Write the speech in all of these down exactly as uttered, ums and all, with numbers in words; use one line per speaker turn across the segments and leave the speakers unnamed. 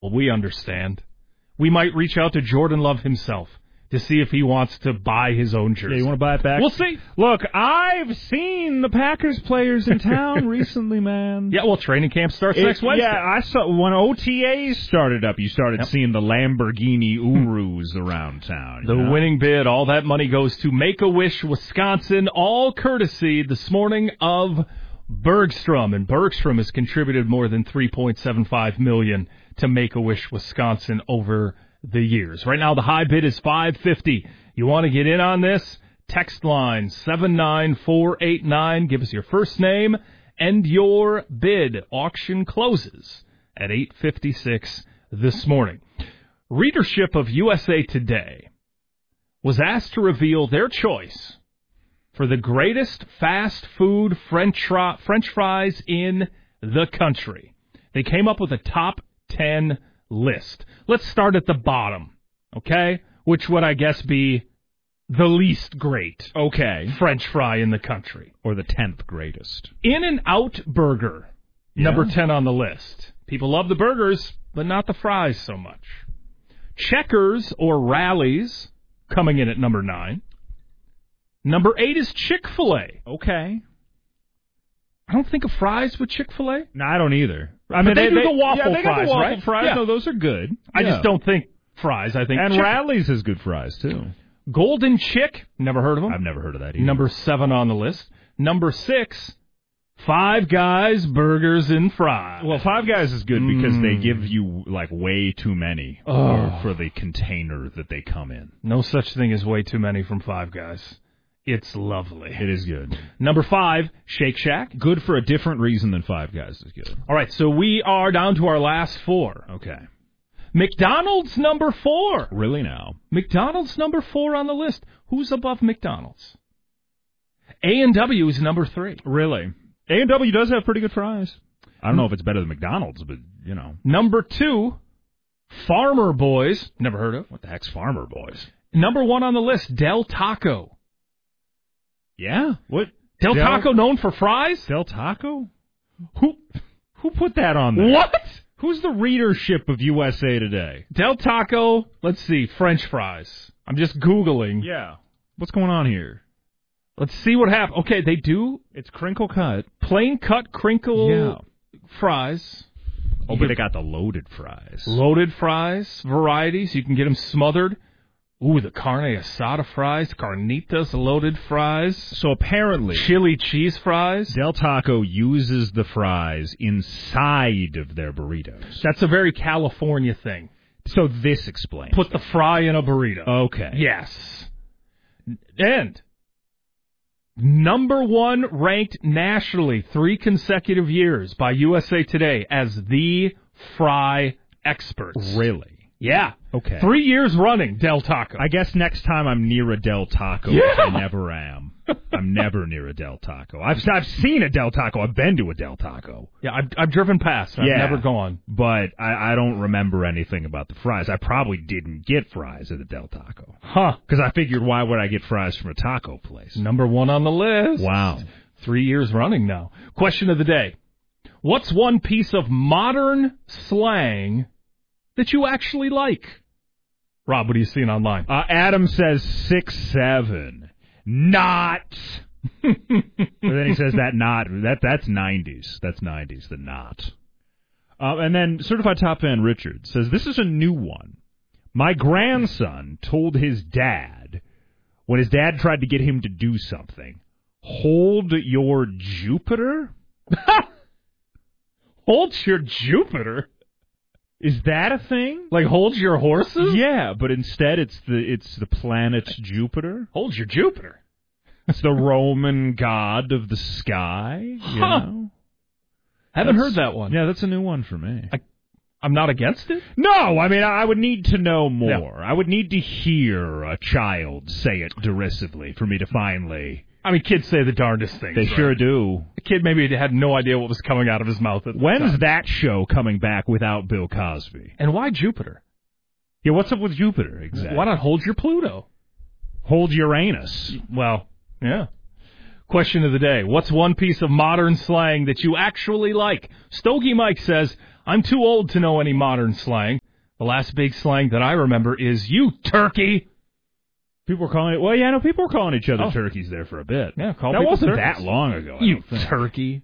Well, we understand. We might reach out to Jordan Love himself to see if he wants to buy his own jersey.
Yeah, you want to buy it back?
We'll see.
Look, I've seen the Packers players in town recently, man.
Yeah, well, training camp starts
it,
next Wednesday.
Yeah, I saw when O T As started up, you started
yep.
seeing the Lamborghini Urus around town.
The
know?
winning bid, all that money goes to Make-A-Wish, Wisconsin, all courtesy this morning of Bergstrom. And Bergstrom has contributed more than three point seven five million dollars to Make-A-Wish, Wisconsin over the years. Right now, the high bid is five hundred fifty dollars. You want to get in on this? Text line seven nine four eight nine. Give us your first name and your bid. Auction closes at eight fifty-six this morning. Readership of U S A Today was asked to reveal their choice for the greatest fast food French, fri- French fries in the country. They came up with a top ten list. Let's start at the bottom, okay? Which would, I guess, be the least great
okay
French fry in the country.
Or the tenth greatest.
In-N-Out Burger, yeah. number ten on the list. People love the burgers, but not the fries so much. Checkers or Rallies coming in at number nine. Number eight is Chick-fil-A.
Okay.
I don't think of fries with Chick-fil-A.
No, I don't either. I
mean,
but
they,
they
do
they,
the waffle
yeah, they
fries,
got the waffle
right?
fries.
Yeah.
No, those are good.
I
yeah.
just don't think fries. I think
and
chicken.
Rallies has good fries too.
Golden Chick. Never heard of them.
I've never heard of that either.
Number seven on the list. Number six, Five Guys Burgers and Fries.
Well, Five Guys is good because
mm.
they give you like way too many
oh.
for, for the container that they come in.
No such thing as way too many from Five Guys. It's lovely.
It is good.
Number five, Shake Shack.
Good for a different reason than Five Guys is good.
All right, so we are down to our last four.
Okay.
McDonald's number four.
Really now?
McDonald's number four on the list. Who's above McDonald's? A and W is number three.
Really? A and W does have pretty good fries. I don't know if it's better than McDonald's, but, you know.
Number two, Farmer Boys. Never heard of.
What the heck's Farmer Boys?
Number one on the list, Del Taco.
Yeah? What?
Del,
Del
Taco known for fries?
Del Taco? Who who put that on there?
What?
Who's the readership of U S A Today?
Del Taco, let's see, French fries. I'm just Googling.
Yeah. What's going on here?
Let's see what happens. Okay, they do.
It's crinkle cut.
Plain cut crinkle
yeah.
fries.
Oh, but they got the loaded fries.
Loaded fries, varieties. You can get them smothered. Ooh, the carne asada fries, carnitas loaded fries.
So apparently,
chili cheese fries.
Del Taco uses the fries inside of their burritos.
That's a very California thing.
So this explains.
Put the fry in a burrito.
Okay.
Yes. And number one ranked nationally three consecutive years by U S A Today as the fry experts.
Really?
Yeah.
Okay.
Three years running, Del Taco.
I guess next time I'm near a Del Taco,
yeah.
which I never am. I'm never near a Del Taco. I've I've seen a Del Taco. I've been to a Del Taco.
Yeah, I've, I've driven past. I've
yeah,
never gone.
But I, I don't remember anything about the fries. I probably didn't get fries at a Del Taco.
Huh.
Because I figured, why would I get fries from a taco place?
Number one on the list.
Wow.
Three years running now. Question of the day. What's one piece of modern slang that you actually like? Rob, what are you seeing online?
Uh, Adam says six seven. Not. But then he says that not. That That's nineties. That's nineties, the not. Uh, and then Certified Top Fan Richard says, this is a new one. My grandson told his dad, when his dad tried to get him to do something, hold your Jupiter?
Hold your Jupiter?
Is that a thing?
Like hold your horses?
Yeah, but instead it's the it's the planet Jupiter.
Hold your Jupiter.
It's the Roman god of the sky. You
huh.
know?
Haven't
That's,
heard that one.
Yeah, that's a new one for me.
I, I'm not against it?
No, I mean, I would need to know more. Yeah. I would need to hear a child say it derisively for me to finally...
I mean, kids say the darndest things.
They
right?
sure do.
The kid maybe had no idea what was coming out of his mouth at the
When's
time.
that show coming back without Bill Cosby?
And why Jupiter?
Yeah, what's up with Jupiter, exactly?
Why not hold your Pluto?
Hold Uranus.
Well, yeah. Question of the day. What's one piece of modern slang that you actually like? Stogie Mike says, I'm too old to know any modern slang. The last big slang that I remember is, you turkey.
People were calling it, well, yeah, no, people were calling each other
Oh.
turkeys there for a bit.
Yeah, call
that
people
wasn't
turkeys.
that long ago. I
You
don't think.
turkey.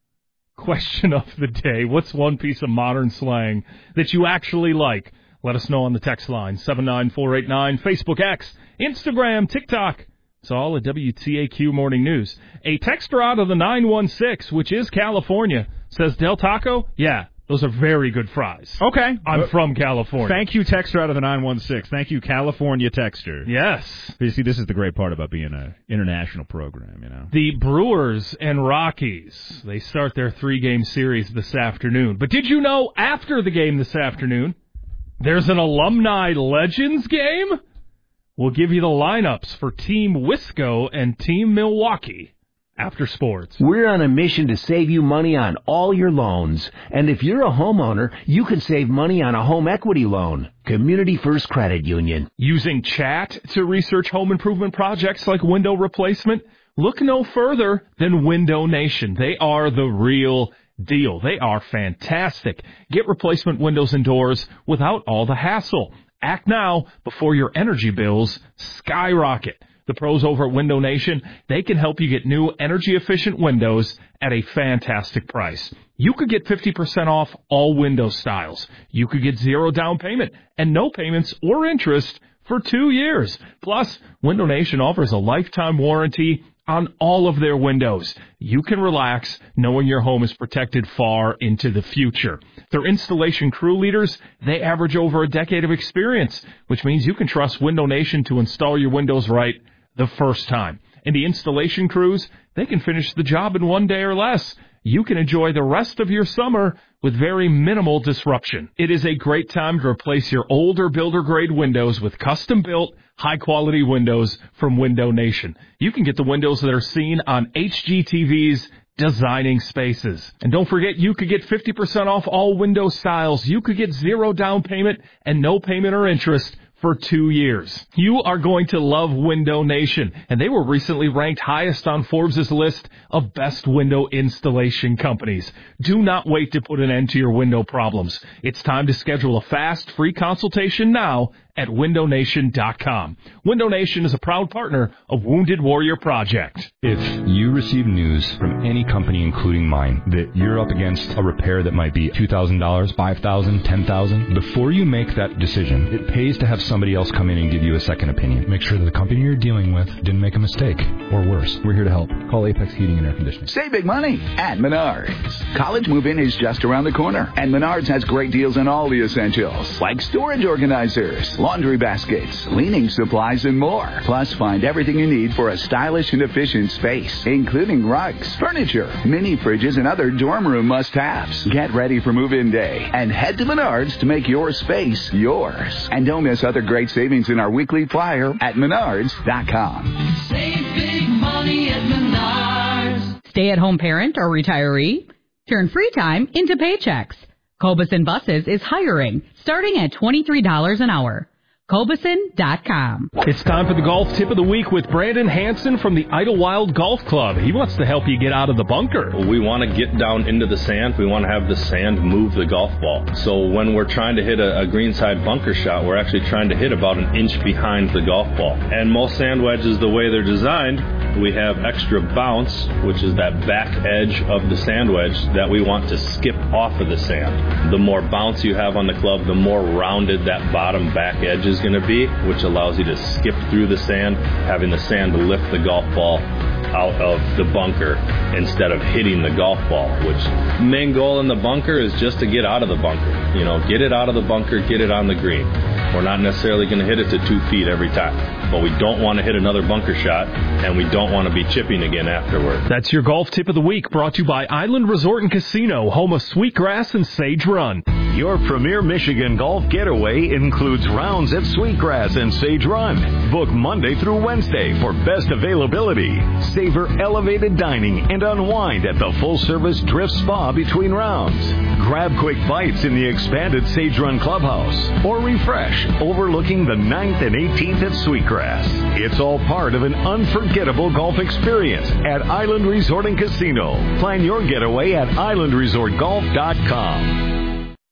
Question of the day. What's one piece of modern slang that you actually like? Let us know on the text line, seven nine four eight nine, Facebook X, Instagram, TikTok. It's all at W T A Q Morning News. A texter out of the nine one six, which is California, says, Del Taco? Yeah, those are very good fries.
Okay.
I'm
Uh,
from California.
Thank you, texter out of the nine one six. Thank you, California texter.
Yes.
You see, this is the great part about being an international program, you know.
The Brewers and Rockies, they start their three-game series this afternoon. But did you know after the game this afternoon, there's an Alumni Legends game? We'll give you the lineups for Team Wisco and Team Milwaukee after sports.
We're on a mission to save you money on all your loans. And if you're a homeowner, you can save money on a home equity loan. Community First Credit Union.
Using chat to research home improvement projects like window replacement? Look no further than Window Nation. They are the real deal. They are fantastic. Get replacement windows and doors without all the hassle. Act now before your energy bills skyrocket. The pros over at Window Nation, they can help you get new energy-efficient windows at a fantastic price. You could get fifty percent off all window styles. You could get zero down payment and no payments or interest for two years. Plus, Window Nation offers a lifetime warranty on all of their windows. You can relax knowing your home is protected far into the future. Their installation crew leaders, they average over a decade of experience, which means you can trust Window Nation to install your windows right the first time. And the installation crews, they can finish the job in one day or less. You can enjoy the rest of your summer with very minimal disruption. It is a great time to replace your older builder-grade windows with custom-built, high-quality windows from Window Nation. You can get the windows that are seen on H G T V's Designing Spaces. And don't forget, you could get fifty percent off all window styles. You could get zero down payment and no payment or interest for two years. You are going to love Window Nation, and they were recently ranked highest on Forbes' list of best window installation companies. Do not wait to put an end to your window problems. It's time to schedule a fast, free consultation now at window nation dot com. Window Nation is a proud partner of Wounded Warrior Project.
If you receive news from any company, including mine, that you're up against a repair that might be two thousand dollars, five thousand dollars, ten thousand dollars, before you make that decision, it pays to have somebody else come in and give you a second opinion. Make sure that the company you're dealing with didn't make a mistake, or worse. We're here to help. Call Apex Heating and Air Conditioning.
Save big money at Menards. College move-in is just around the corner, and Menards has great deals on all the essentials, like storage organizers, laundry baskets, cleaning supplies, and more. Plus, find everything you need for a stylish and efficient space, including rugs, furniture, mini fridges, and other dorm room must-haves. Get ready for move-in day and head to Menards to make your space yours. And don't miss other great savings in our weekly flyer at menards dot com.
Save big money at Menards.
Stay-at-home parent or retiree? Turn free time into paychecks. Cobuson Buses is hiring, starting at twenty-three dollars an hour. Cobuson dot com.
It's time for the golf tip of the week with Brandon Hansen from the Idlewild Golf Club. He wants to help you get out of the bunker.
We want to get down into the sand. We want to have the sand move the golf ball. So when we're trying to hit a, a greenside bunker shot, we're actually trying to hit about an inch behind the golf ball. And most sand wedges, the way they're designed, we have extra bounce, which is that back edge of the sand wedge that we want to skip off of the sand. The more bounce you have on the club, the more rounded that bottom back edge is going to be, which allows you to skip through the sand, having the sand lift the golf ball out of the bunker instead of hitting the golf ball, which main goal in the bunker is just to get out of the bunker. You know, get it out of the bunker, get it on the green. We're not necessarily going to hit it to two feet every time, but we don't want to hit another bunker shot, and we don't want to be chipping again afterward.
That's your golf tip of the week, brought to you by Island Resort and Casino, home of Sweetgrass and Sage Run.
Your premier Michigan golf getaway includes rounds at Sweetgrass and Sage Run. Book Monday through Wednesday for best availability. Savor elevated dining and unwind at the full-service Drift Spa between rounds. Grab quick bites in the expanded Sage Run Clubhouse, or refresh overlooking the ninth and eighteenth at Sweetgrass. It's all part of an unforgettable golf experience at Island Resort and Casino. Plan your getaway at island resort golf dot com.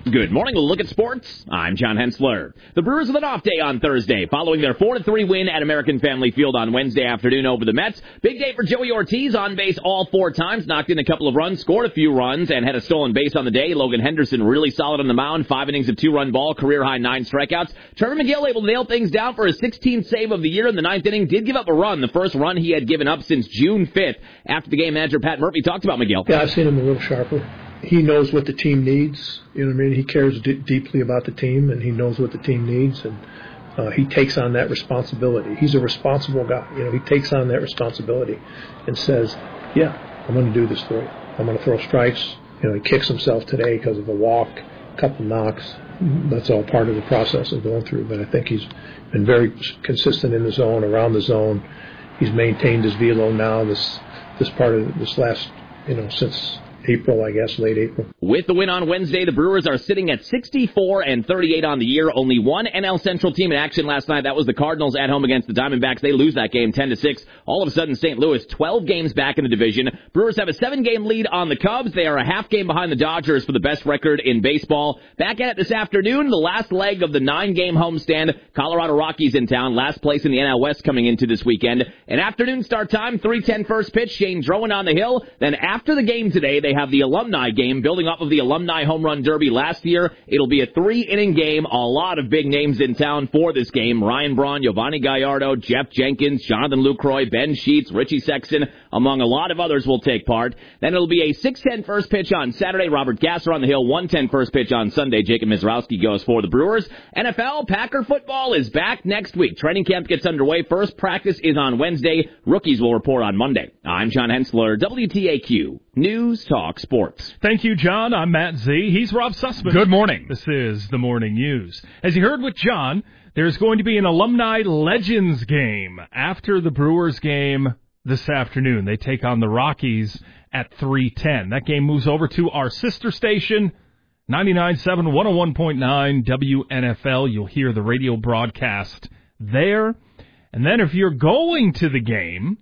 Good morning. We'll look at sports. I'm John Hensler. The Brewers with an off day on Thursday, following their four to three win at American Family Field on Wednesday afternoon over the Mets. Big day for Joey Ortiz, on base all four times, knocked in a couple of runs, scored a few runs, and had a stolen base on the day. Logan Henderson really solid on the mound, five innings of two-run ball, career-high nine strikeouts. Trevor McGill able to nail things down for his sixteenth save of the year in the ninth inning. Did give up a run, the first run he had given up since June fifth. After the game, manager Pat Murphy talked about McGill.
Yeah, I've seen him a little sharper. He knows what the team needs. You know what I mean? He cares d- deeply about the team, and he knows what the team needs, and uh, he takes on that responsibility. He's a responsible guy. You know, he takes on that responsibility and says, yeah, I'm going to do this for you. I'm going to throw strikes. You know, he kicks himself today because of a walk, a couple knocks. That's all part of the process of going through, but I think he's been very consistent in the zone, around the zone. He's maintained his velo now this this part of this last, you know, since April, I guess, late April.
With the win on Wednesday, the Brewers are sitting at sixty-four and thirty-eight on the year. Only one N L Central team in action last night. That was the Cardinals at home against the Diamondbacks. They lose that game ten to six. All of a sudden, Saint Louis, twelve games back in the division. Brewers have a seven-game lead on the Cubs. They are a half game behind the Dodgers for the best record in baseball. Back at it this afternoon, the last leg of the nine-game homestand. Colorado Rockies in town, last place in the N L West coming into this weekend. An afternoon start time, three ten first pitch. Shane Drowan on the hill. Then after the game today, they have the alumni game, building off of the alumni home run derby last year. It'll be a three-inning game. A lot of big names in town for this game. Ryan Braun, Giovanni Gallardo, Jeff Jenkins, Jonathan Lucroy, Ben Sheets, Richie Sexton, among a lot of others will take part. Then it'll be a six ten first pitch on Saturday. Robert Gasser on the hill. one ten first pitch on Sunday. Jacob Mizrowski goes for the Brewers. N F L, Packer football is back next week. Training camp gets underway. First practice is on Wednesday. Rookies will report on Monday. I'm John Hensler, W T A Q News Talk Sports.
Thank you, John. I'm Matt Z. He's Rob Sussman.
Good morning.
This is the Morning News. As you heard with John, there's going to be an Alumni Legends game after the Brewers game this afternoon. They take on the Rockies at three ten. That game moves over to our sister station, ninety-nine point seven, one oh one point nine W N F L. You'll hear the radio broadcast there. And then if you're going to the game,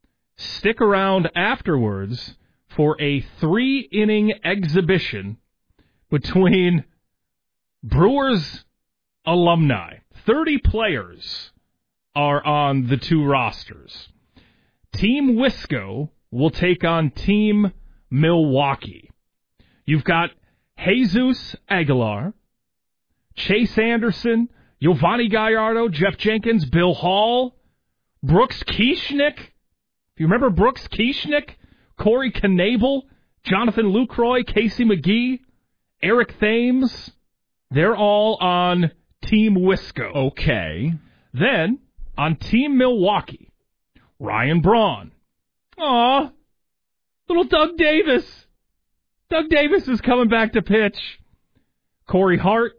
stick around afterwards for a three-inning exhibition between Brewers alumni. thirty players are on the two rosters. Team Wisco will take on Team Milwaukee. You've got Jesus Aguilar, Chase Anderson, Giovanni Gallardo, Jeff Jenkins, Bill Hall, Brooks Kieschnick. If you remember Brooks Kieschnick, Corey Knebel, Jonathan Lucroy, Casey McGee, Eric Thames, they're all on Team Wisco.
Okay.
Then, on Team Milwaukee, Ryan Braun. Aw, little Doug Davis. Doug Davis is coming back to pitch. Corey Hart,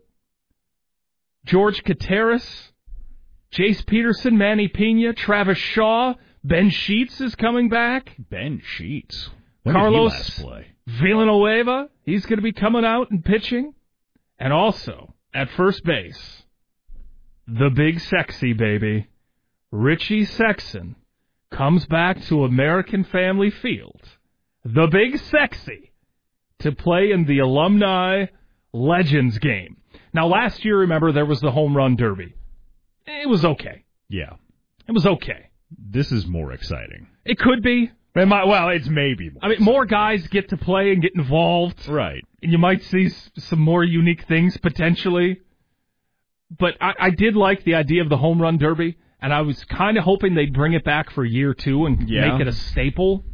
George Kateris, Jace Peterson, Manny Pena, Travis Shaw, Ben Sheets is coming back.
Ben Sheets. When
Carlos
did he last play?
Villanueva, he's going to be coming out and pitching. And also, at first base, the big sexy baby, Richie Sexton, comes back to American Family Field, the big sexy, to play in the Alumni Legends game. Now, last year, remember, there was the home run derby. It was okay.
Yeah.
It was okay.
This is more exciting.
It could be.
It might, well, it's maybe more
I mean, more guys get to play and get involved.
Right.
And you might see some more unique things, potentially. But I, I did like the idea of the home run derby, and I was kind of hoping they'd bring it back for year two and
yeah.
make it a staple.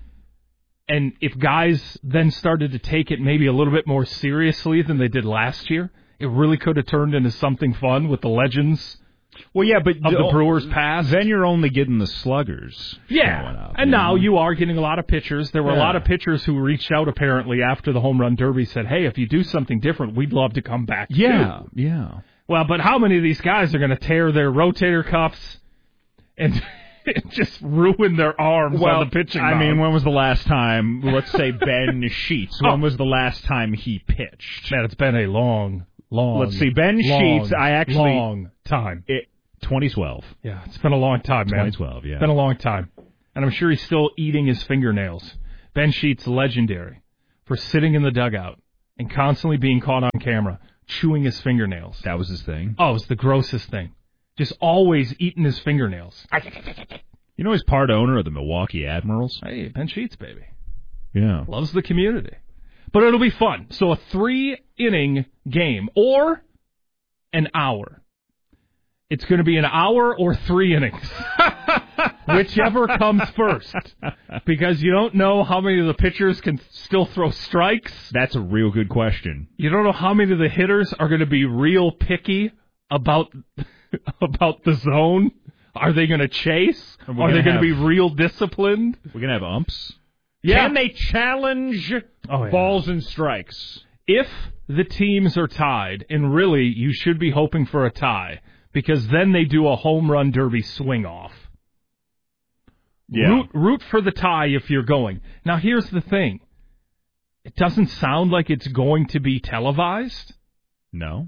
And if guys then started to take it maybe a little bit more seriously than they did last year, it really could have turned into something fun with the legends.
Well, yeah, but
of the Brewers past.
Then you're only getting the sluggers.
Yeah,
up,
and
you
now
know?
you are getting a lot of pitchers. There were
yeah.
a lot of pitchers who reached out apparently after the home run derby, said, "Hey, if you do something different, we'd love to come back."
Yeah,
too.
yeah.
Well, but how many of these guys are going to tear their rotator cuffs and just ruin their arms
well,
on the pitching
I
mound?
mean, when was the last time? Let's say Ben Sheets. When oh. was the last time he pitched?
Man, it's been a long. Long,
Let's see, Ben
long,
Sheets, I actually...
Long time.
It, twenty twelve.
Yeah, it's been a long time, man.
twenty twelve, yeah.
It's been a long time. And I'm sure he's still eating his fingernails. Ben Sheets, legendary for sitting in the dugout and constantly being caught on camera chewing his fingernails.
That was his thing?
Oh, it's the grossest thing. Just always eating his fingernails.
You know he's part owner of the Milwaukee Admirals?
Hey, Ben Sheets, baby.
Yeah.
Loves the community. But it'll be fun. So a three-inning game or an hour. It's going to be an hour or three innings. Whichever comes first. Because you don't know how many of the pitchers can still throw strikes.
That's a real good question.
You don't know how many of the hitters are going to be real picky about about the zone. Are they going to chase? Are, are they going to be real disciplined?
We're going to have umps?
Yeah.
Can they challenge
oh, yeah.
balls and strikes?
If the teams are tied, and really you should be hoping for a tie, because then they do a home run derby swing off.
Yeah.
Root, root for the tie if you're going. Now, here's the thing. It doesn't sound like it's going to be televised.
No.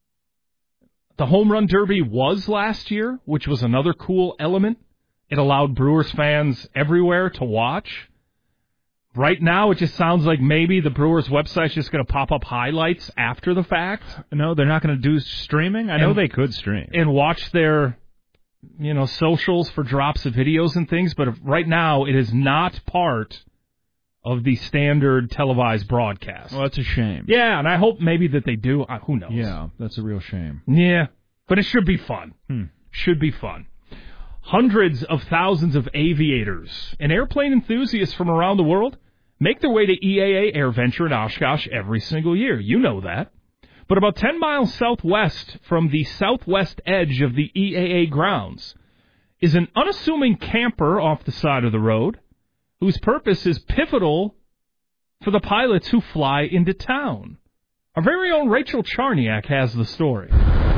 The home run derby was last year, which was another cool element. It allowed Brewers fans everywhere to watch. Right now, it just sounds like maybe the Brewers website's just going to pop up highlights after the fact.
No, they're not going to do streaming? I
and,
know they could stream.
And watch their, you know, socials for drops of videos and things, but right now it is not part of the standard televised broadcast.
Well, that's a shame.
Yeah, and I hope maybe that they do. Uh, who knows?
Yeah, that's a real shame.
Yeah, but it should be fun.
Hmm.
Should be fun. Hundreds of thousands of aviators and airplane enthusiasts from around the world make their way to E A A AirVenture in Oshkosh every single year. You know that. But about ten miles southwest from the southwest edge of the E A A grounds is an unassuming camper off the side of the road whose purpose is pivotal for the pilots who fly into town. Our very own Rachel Charniak has the story.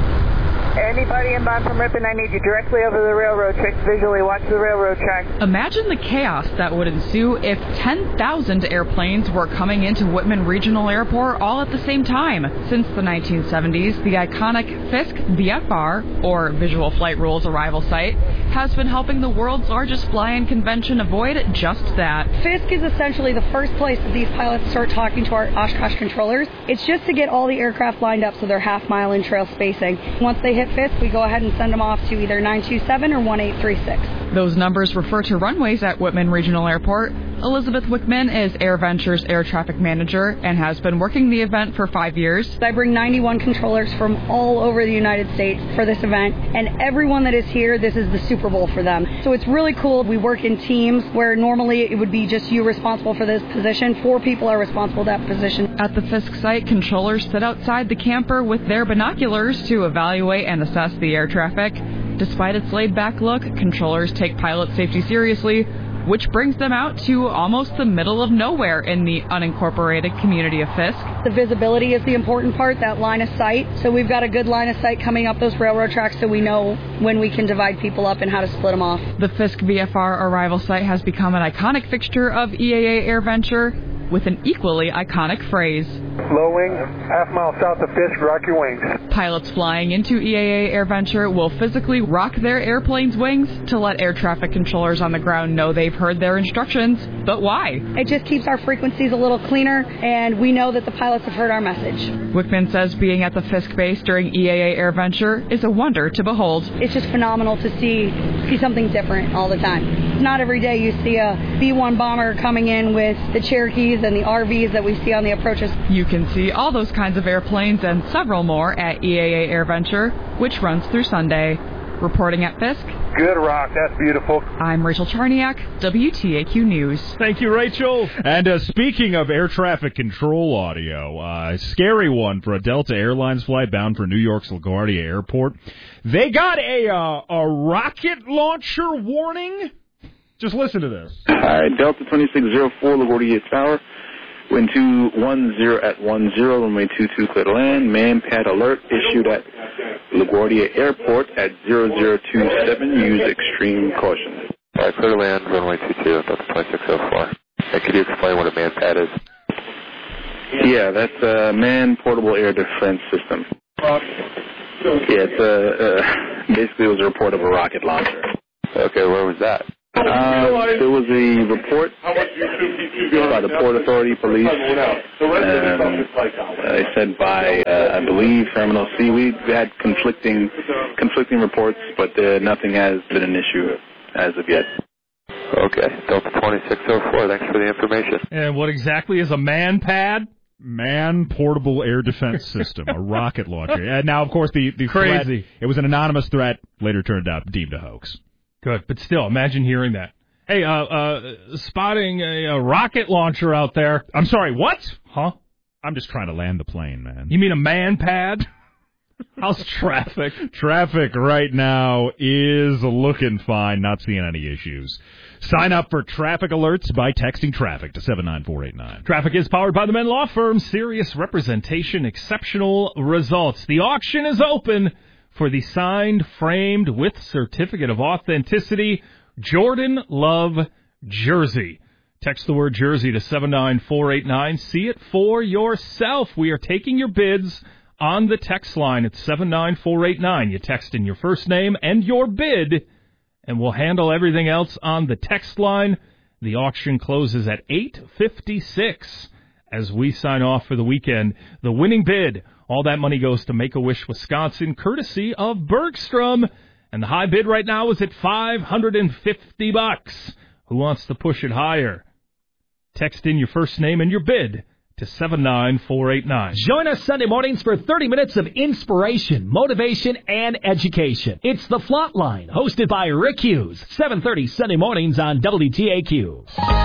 Anybody inbound from Ripon, I need you directly over the railroad tracks. Visually watch the railroad tracks.
Imagine the chaos that would ensue if ten thousand airplanes were coming into Whitman Regional Airport all at the same time. Since the nineteen seventies, the iconic Fisk V F R, or Visual Flight Rules arrival site, has been helping the world's largest fly-in convention avoid just that.
Fisk is essentially the first place that these pilots start talking to our Oshkosh controllers. It's just to get all the aircraft lined up so they're half-mile in trail spacing. Once they hit Fisk, we go ahead and send them off to either nine two seven or one eight three six.
Those numbers refer to runways at Whitman Regional Airport. Elizabeth Wickman is AirVenture's air traffic manager and has been working the event for five years.
I bring ninety-one controllers from all over the United States for this event, and everyone that is here, this is the Super Bowl for them. So it's really cool. We work in teams where normally it would be just you responsible for this position. Four people are responsible for that position.
At the Fisk site, controllers sit outside the camper with their binoculars to evaluate and assess the air traffic. Despite its laid-back look, controllers take pilot safety seriously, which brings them out to almost the middle of nowhere in the unincorporated community of Fisk.
The visibility is the important part, that line of sight. So we've got a good line of sight coming up those railroad tracks so we know when we can divide people up and how to split them off.
The Fisk V F R arrival site has become an iconic fixture of E A A AirVenture, with an equally iconic phrase.
Low wing, half mile south of Fisk, rock your wings.
Pilots flying into E A A AirVenture will physically rock their airplane's wings to let air traffic controllers on the ground know they've heard their instructions. But why?
It just keeps our frequencies a little cleaner, and we know that the pilots have heard our message.
Wickman says being at the Fisk base during E A A AirVenture is a wonder to behold.
It's just phenomenal to see, see something different all the time. Not every day you see a B one bomber coming in with the Cherokees and the R Vs that we see on the approaches.
You can see all those kinds of airplanes and several more at E A A AirVenture, which runs through Sunday. Reporting at Fisk.
Good rock, that's beautiful.
I'm Rachel Charniak, W T A Q News.
Thank you, Rachel.
And uh, speaking of air traffic control audio, uh, a scary one for a Delta Airlines flight bound for New York's LaGuardia Airport. They got a uh, a rocket launcher warning. Just listen to this.
All right, Delta twenty-six oh four, LaGuardia Tower. Wind two one zero at one zero, runway two two, clear to land. Man pad alert issued at LaGuardia Airport at zero zero two seven. Use extreme caution.
All right, clear to land, runway two two, Delta twenty-six oh four. And could you explain what a man pad is?
Yeah, that's a man portable air defense system. Yeah, it's a, uh, basically it was a report of a rocket launcher.
Okay, where was that?
Uh, there was a report by the Port Authority Police. Um, they said by, uh, I believe, Terminal C. We had conflicting conflicting reports, but uh, nothing has been an issue as of yet.
Okay, Delta twenty-six oh four, thanks for the information.
And what exactly is a man pad?
Man portable air defense system, a rocket launcher. And now, of course, the, the
Crazy.
threat, it was an anonymous threat, later turned out deemed a hoax.
Good, but still, imagine hearing that. Hey, uh, uh, spotting a, a rocket launcher out there.
I'm sorry, what?
Huh?
I'm just trying to land the plane, man.
You mean a man pad? How's traffic?
Traffic right now is looking fine, not seeing any issues. Sign up for traffic alerts by texting traffic to seven nine four eight nine.
Traffic is powered by the Men Law Firm. Serious representation, exceptional results. The auction is open for the signed, framed, with certificate of authenticity, Jordan Love jersey. Text the word jersey to seven nine four eight nine. See it for yourself. We are taking your bids on the text line at seven nine four eight nine. You text in your first name and your bid, and we'll handle everything else on the text line. The auction closes at eight fifty-six as we sign off for the weekend. The winning bid, all that money goes to Make-A-Wish Wisconsin, courtesy of Bergstrom. And the high bid right now is at five hundred fifty bucks. Who wants to push it higher? Text in your first name and your bid to seven nine four eight nine.
Join us Sunday mornings for thirty minutes of inspiration, motivation, and education. It's The Flot Line, hosted by Rick Hughes. seven thirty Sunday mornings on W T A Q.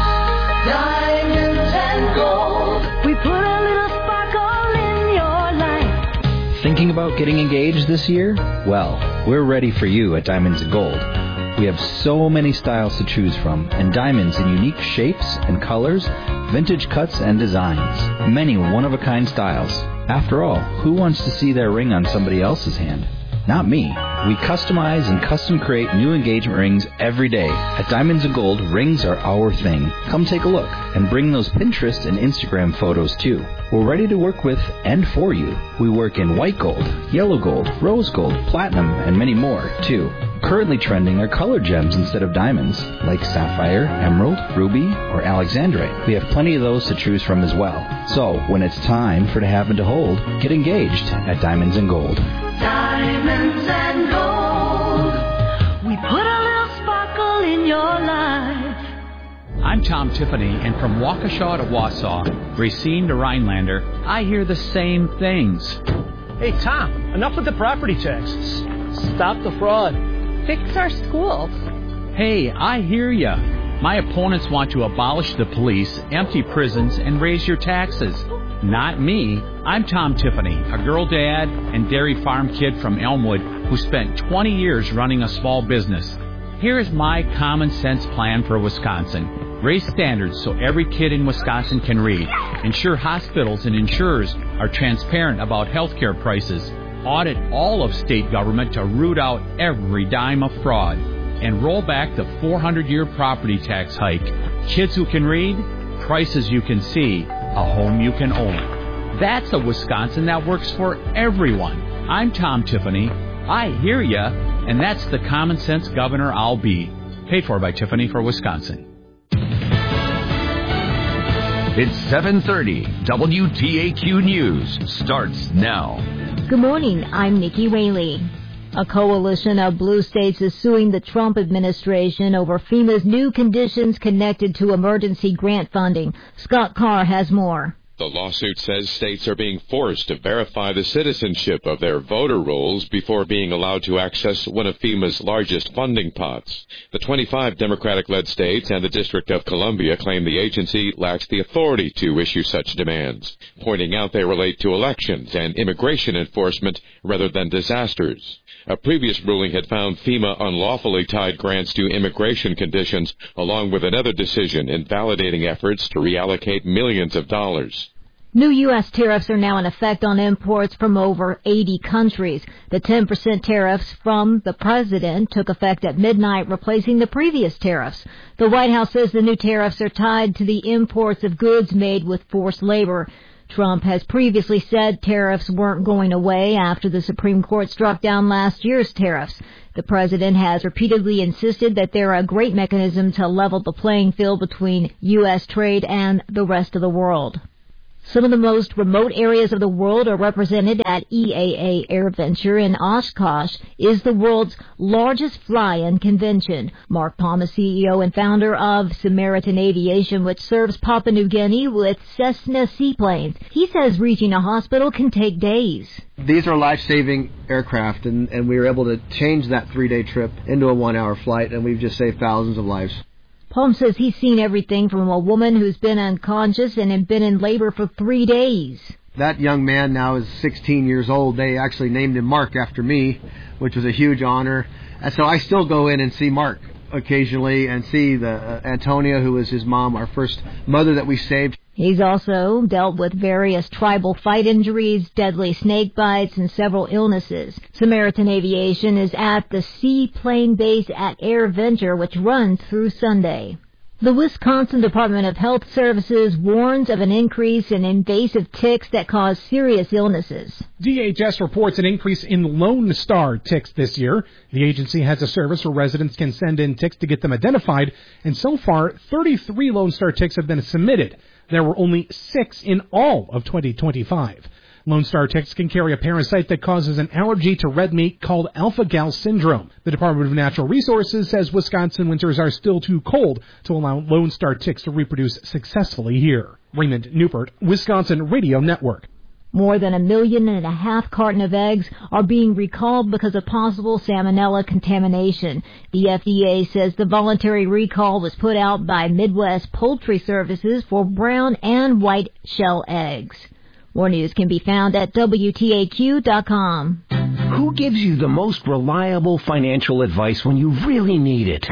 Diamonds and gold.
We put a little sparkle in your life.
Thinking about getting engaged this year? Well, we're ready for you at Diamonds and Gold. We have so many styles to choose from, and diamonds in unique shapes and colors, vintage cuts and designs, many one-of-a-kind styles. After all, who wants to see their ring on somebody else's hand? Not me. We customize and custom create new engagement rings every day. At Diamonds and Gold, rings are our thing. Come take a look and bring those Pinterest and Instagram photos too. We're ready to work with and for you. We work in white gold, yellow gold, rose gold, platinum, and many more too. Currently trending are color gems instead of diamonds, like sapphire, emerald, ruby, or alexandrite. We have plenty of those to choose from as well. So, when it's time for to have and to hold, get engaged at Diamonds and Gold.
Diamonds and gold. We put a little sparkle in your life.
I'm Tom Tiffany, and from Waukesha to Wausau, Racine to Rhinelander, I hear the same things.
Hey, Tom, enough with the property taxes. Stop the fraud.
Fix our schools.
Hey, I hear ya. My opponents want to abolish the police, empty prisons, and raise your taxes. Not me. I'm Tom Tiffany, a girl dad and dairy farm kid from Elmwood who spent twenty years running a small business. Here's my common sense plan for Wisconsin. Raise standards so every kid in Wisconsin can read. Ensure hospitals and insurers are transparent about health care prices. Audit all of state government to root out every dime of fraud. And roll back the four hundred year property tax hike. Kids who can read, prices you can see, a home you can own. That's a Wisconsin that works for everyone. I'm Tom Tiffany. I hear ya, and that's the common sense governor I'll be. Paid for by Tiffany for Wisconsin.
It's seven thirty. W T A Q News starts now.
Good morning. I'm Nikki Whaley. A coalition of blue states is suing the Trump administration over FEMA's new conditions connected to emergency grant funding. Scott Carr has more.
The lawsuit says states are being forced to verify the citizenship of their voter rolls before being allowed to access one of FEMA's largest funding pots. The twenty-five Democratic-led states and the District of Columbia claim the agency lacks the authority to issue such demands, pointing out they relate to elections and immigration enforcement rather than disasters. A previous ruling had found FEMA unlawfully tied grants to immigration conditions, along with another decision invalidating efforts to reallocate millions of dollars.
New U S tariffs are now in effect on imports from over eighty countries. The ten percent tariffs from the president took effect at midnight, replacing the previous tariffs. The White House says the new tariffs are tied to the imports of goods made with forced labor. Trump has previously said tariffs weren't going away after the Supreme Court struck down last year's tariffs. The president has repeatedly insisted that they're a great mechanism to level the playing field between U S trade and the rest of the world. Some of the most remote areas of the world are represented at E A A AirVenture in Oshkosh is the world's largest fly-in convention. Mark Palm is C E O and founder of Samaritan Aviation, which serves Papua New Guinea with Cessna seaplanes. He says reaching a hospital can take days.
These are life-saving aircraft, and, and we were able to change that three-day trip into a one-hour flight, and we've just saved thousands of lives.
Palm says he's seen everything from a woman who's been unconscious and had been in labor for three days.
That young man now is sixteen years old. They actually named him Mark after me, which was a huge honor. And so I still go in and see Mark occasionally and see the uh, Antonia, who was his mom, our first mother that we saved.
He's also dealt with various tribal fight injuries, deadly snake bites, and several illnesses. Samaritan Aviation is at the seaplane base at AirVenture, which runs through Sunday. The Wisconsin Department of Health Services warns of an increase in invasive ticks that cause serious illnesses.
D H S reports an increase in Lone Star ticks this year. The agency has a service where residents can send in ticks to get them identified, and so far, thirty-three Lone Star ticks have been submitted. There were only six in all of twenty twenty-five. Lone Star ticks can carry a parasite that causes an allergy to red meat called alpha-gal syndrome. The Department of Natural Resources says Wisconsin winters are still too cold to allow Lone Star ticks to reproduce successfully here. Raymond Newport, Wisconsin Radio Network.
More than a million and a half carton of eggs are being recalled because of possible salmonella contamination. The F D A says the voluntary recall was put out by Midwest Poultry Services for brown and white shell eggs. More news can be found at W T A Q dot com.
Who gives you the most reliable financial advice when you really need it?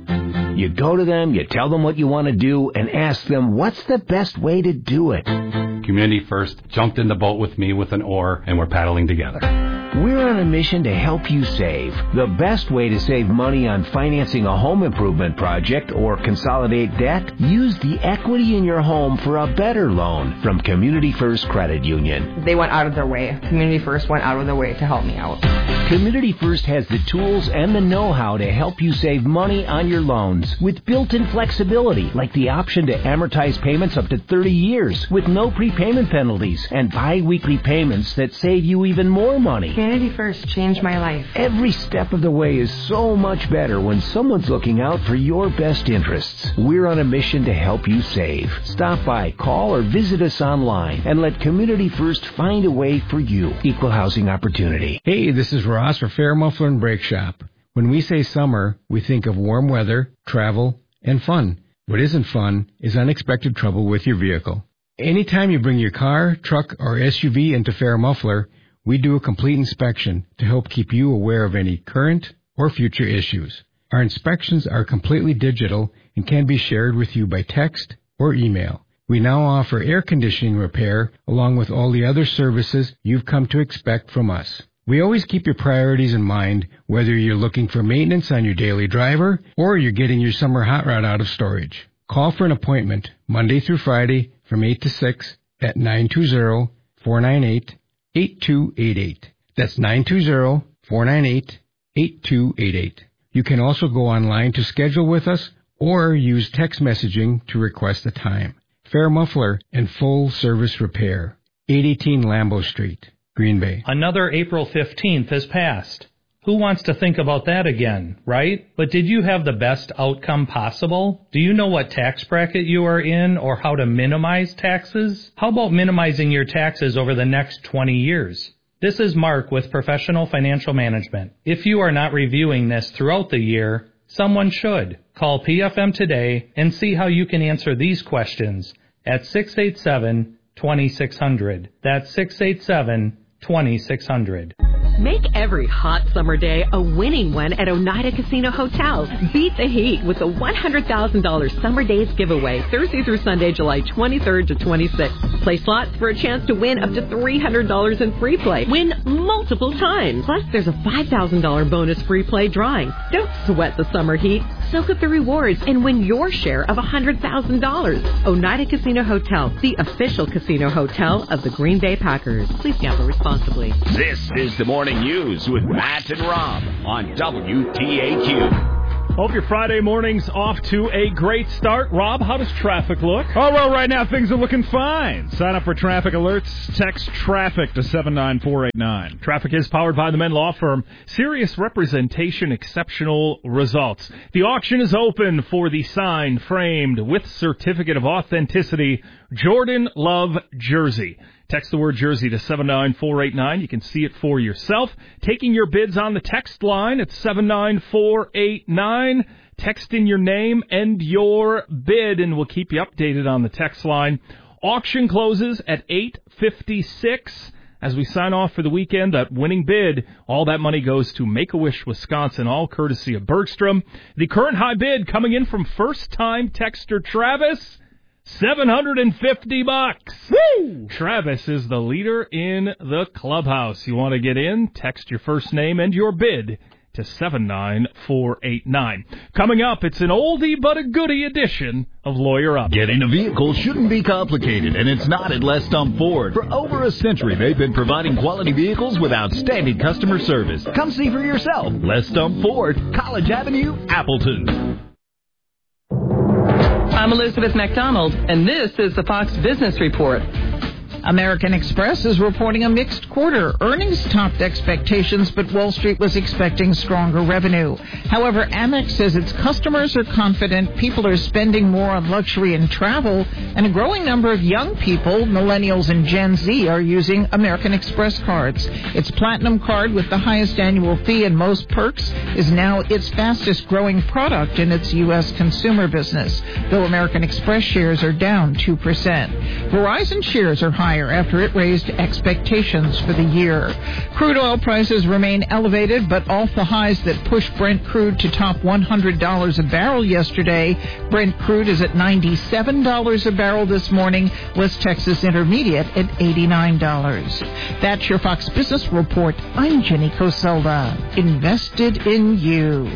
You go to them, you tell them what you want to do, and ask them what's the best way to do it.
Community First jumped in the boat with me with an oar, and we're paddling together.
We're on a mission to help you save. The best way to save money on financing a home improvement project or consolidate debt? Use the equity in your home for a better loan from Community First Credit Union.
They went out of their way. Community First went out of their way to help me out.
Community First has the tools and the know-how to help you save money on your loans with built-in flexibility, like the option to amortize payments up to thirty years with no prepayment penalties and bi-weekly payments that save you even more money.
Community First changed my life.
Every step of the way is so much better when someone's looking out for your best interests. We're on a mission to help you save. Stop by, call, or visit us online and let Community First find a way for you. Equal housing opportunity.
Hey, this is Ross for Fair Muffler and Brake Shop. When we say summer, we think of warm weather, travel, and fun. What isn't fun is unexpected trouble with your vehicle. Anytime you bring your car, truck, or S U V into Fair Muffler, we do a complete inspection to help keep you aware of any current or future issues. Our inspections are completely digital and can be shared with you by text or email. We now offer air conditioning repair along with all the other services you've come to expect from us. We always keep your priorities in mind, whether you're looking for maintenance on your daily driver or you're getting your summer hot rod out of storage. Call for an appointment Monday through Friday from eight to six at nine two zero, four nine eight, eight two eight eight. That's nine two zero, four nine eight, eight two eight eight. You can also go online to schedule with us or use text messaging to request a time. Fair Muffler and Full Service Repair, eight eighteen Lambeau Street, Green Bay.
Another April fifteenth has passed. Who wants to think about that again, right? But did you have the best outcome possible? Do you know what tax bracket you are in or how to minimize taxes? How about minimizing your taxes over the next twenty years? This is Mark with Professional Financial Management. If you are not reviewing this throughout the year, someone should. Call P F M today and see how you can answer these questions at six eight seven, two six zero zero. That's six eight seven, two six zero zero.
Make every hot summer day a winning one at Oneida Casino Hotel. Beat the heat with the one hundred thousand dollars Summer Days giveaway Thursday through Sunday, July twenty-third to twenty-sixth. Play slots for a chance to win up to three hundred dollars in free play. Win multiple times. Plus, there's a five thousand dollars bonus free play drawing. Don't sweat the summer heat. Soak up the rewards and win your share of one hundred thousand dollars. Oneida Casino Hotel, the official casino hotel of the Green Bay Packers. Please gamble responsibly.
This is the Morning News with Matt and Rob on W T A Q.
Hope your Friday morning's off to a great start. Rob, how does traffic look?
Oh, well, right now things are looking fine. Sign up for traffic alerts. Text TRAFFIC to seven nine four eight nine.
Traffic is powered by the Men Law Firm. Serious representation, exceptional results. The auction is open for the signed, framed, with certificate of authenticity Jordan Love jersey. Text the word jersey to seven nine four eight nine. You can see it for yourself. Taking your bids on the text line at seven nine four eight nine. Text in your name and your bid, and we'll keep you updated on the text line. Auction closes at eight fifty-six. As we sign off for the weekend, that winning bid, all that money goes to Make-A-Wish Wisconsin, all courtesy of Bergstrom. The current high bid coming in from first-time texter Travis, seven hundred fifty bucks. Woo! Travis is the leader in the clubhouse. You want to get in? Text your first name and your bid to seven nine four eight nine. Coming up, it's an oldie but a goodie edition of Lawyer Up.
Getting a vehicle shouldn't be complicated, and it's not at Les Stump Ford. For over a century, they've been providing quality vehicles with outstanding customer service. Come see for yourself. Les Stump Ford, College Avenue, Appleton.
I'm Elizabeth McDonald, and this is the Fox Business Report. American Express is reporting a mixed quarter. Earnings topped expectations, but Wall Street was expecting stronger revenue. However, Amex says its customers are confident people are spending more on luxury and travel, and a growing number of young people, millennials and Gen Z, are using American Express cards. Its Platinum card, with the highest annual fee and most perks, is now its fastest growing product in its U S consumer business, though American Express shares are down two percent. Verizon shares are high after it raised expectations for the year. Crude oil prices remain elevated, but off the highs that pushed Brent crude to top one hundred dollars a barrel yesterday. Brent crude is at ninety-seven dollars a barrel this morning. West Texas Intermediate at eighty-nine dollars. That's your Fox Business Report. I'm Jenny Coselda. Invested in you.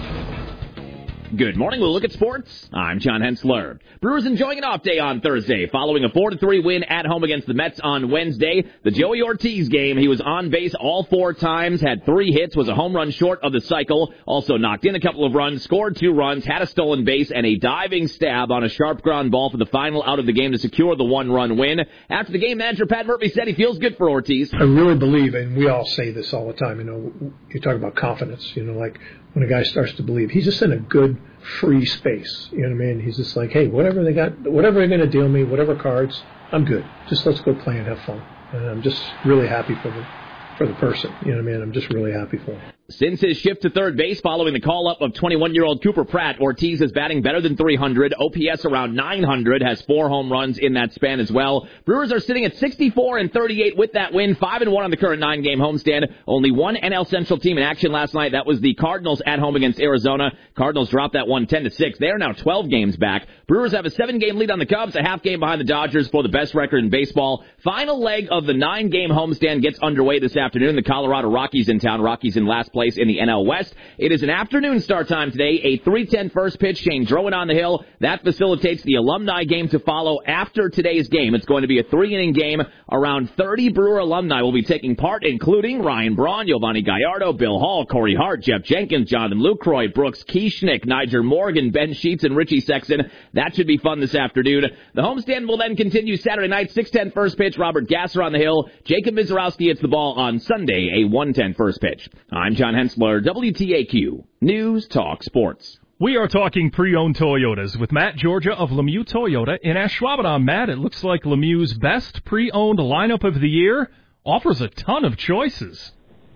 Good morning. We'll look at sports. I'm John Hensler. Brewers enjoying an off day on Thursday following a four to three win at home against the Mets on Wednesday. The Joey Ortiz game, he was on base all four times, had three hits, was a home run short of the cycle, also knocked in a couple of runs, scored two runs, had a stolen base, and a diving stab on a sharp ground ball for the final out of the game to secure the one-run win. After the game, manager Pat Murphy said he feels good for Ortiz.
I really believe, and we all say this all the time, you know, you talk about confidence, you know, like when a guy starts to believe, he's just in a good free space, you know what I mean? He's just like, hey, whatever they got, whatever they're going to deal me, whatever cards, I'm good. Just let's go play and have fun. And I'm just really happy for the for the person, you know what I mean? I'm just really happy for him.
Since his shift to third base following the call-up of twenty-one-year-old Cooper Pratt, Ortiz is batting better than three hundred, O P S around nine hundred, has four home runs in that span as well. Brewers are sitting at sixty-four and thirty-eight with that win, five and one on the current nine-game homestand. Only one N L Central team in action last night. That was the Cardinals at home against Arizona. Cardinals dropped that one ten to six. They are now twelve games back. Brewers have a seven-game lead on the Cubs, a half game behind the Dodgers for the best record in baseball. Final leg of the nine-game homestand gets underway this afternoon. The Colorado Rockies in town. Rockies in last place in the N L West. It is an afternoon start time today. A three ten first pitch. Shane Drowan on the hill. That facilitates the alumni game to follow after today's game. It's going to be a three-inning game. Around thirty Brewer alumni will be taking part, including Ryan Braun, Giovanni Gallardo, Bill Hall, Corey Hart, Jeff Jenkins, Jonathan Lucroy, Brooks Kieschnick, Niger Morgan, Ben Sheets, and Richie Sexton. That should be fun this afternoon. The homestand will then continue Saturday night. six ten first pitch. Robert Gasser on the hill. Jacob Mizorowski hits the ball on Sunday. A one ten first pitch. I'm John Hensler, W T A Q News Talk Sports.
We are talking pre-owned Toyotas with Matt Georgia of Lemieux Toyota in Ashwaubenon. Matt, it looks like Lemieux's best pre-owned lineup of the year offers a ton of choices.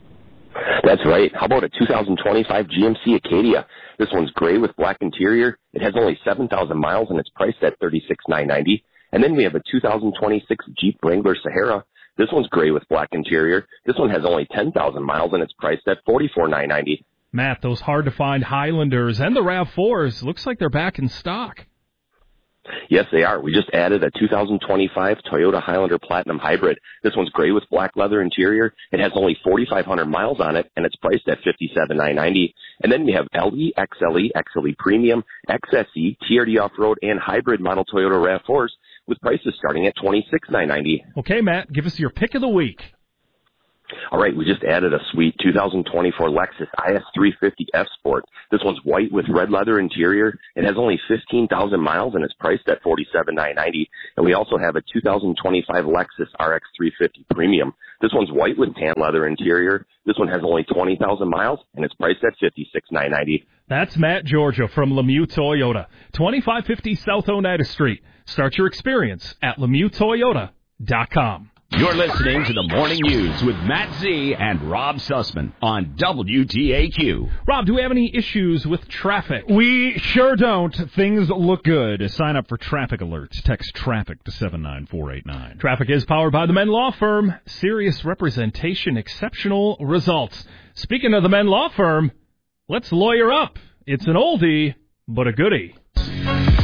That's right. How about a two thousand twenty-five G M C Acadia? This one's gray with black interior. It has only seven thousand miles and it's priced at thirty-six thousand nine hundred ninety dollars. And then we have a two thousand twenty-six Jeep Wrangler Sahara. This one's gray with black interior. This one has only ten thousand miles and it's priced at forty-four thousand nine hundred ninety dollars.
Matt, those hard-to-find Highlanders and the RAV fours, looks like they're back in stock.
Yes, they are. We just added a two thousand twenty-five Toyota Highlander Platinum Hybrid. This one's gray with black leather interior. It has only forty-five hundred miles on it, and it's priced at fifty-seven thousand nine hundred ninety dollars. And then we have L E, X L E, X L E Premium, X S E, T R D Off-Road, and hybrid model Toyota RAV fours with prices starting at twenty-six thousand nine hundred ninety dollars.
Okay, Matt, give us your pick of the week.
All right, we just added a sweet two thousand twenty-four Lexus I S three fifty F Sport. This one's white with red leather interior. It has only fifteen thousand miles, and it's priced at forty-seven thousand nine hundred ninety dollars. And we also have a two thousand twenty-five Lexus R X three fifty Premium. This one's white with tan leather interior. This one has only twenty thousand miles, and it's priced at fifty-six thousand nine hundred ninety dollars.
That's Matt Georgia from Lemieux Toyota, twenty-five fifty South Oneida Street. Start your experience at Lemieux Toyota dot com.
You're listening to the Morning News with Matt Z and Rob Sussman on W T A Q.
Rob, do we have any issues with traffic?
We sure don't. Things look good. Sign up for traffic alerts. Text traffic to seven nine four eight nine.
Traffic is powered by the Men Law Firm. Serious representation, exceptional results. Speaking of the Men Law Firm, let's lawyer up. It's an oldie, but a goodie.